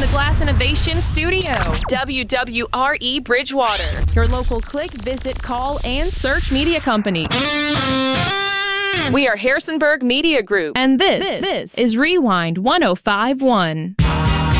the Glass Innovation Studio, WWRE Bridgewater, your local click, visit, call, and search media company. We are Harrisonburg Media Group, and this is Rewind 1051.